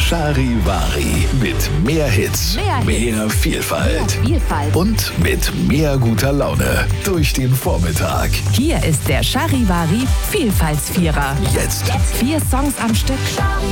Charivari. Mit mehr Hits, mehr Vielfalt. Und mit mehr guter Laune durch den Vormittag. Hier ist der Charivari Vielfaltsvierer. Jetzt. 4 Songs am Stück.